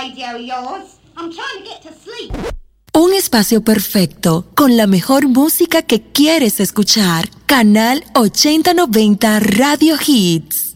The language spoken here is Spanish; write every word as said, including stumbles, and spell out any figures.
radio of yours. I'm trying to get to sleep. Un espacio perfecto con la mejor música que quieres escuchar. Canal ochenta noventa Radio Hits.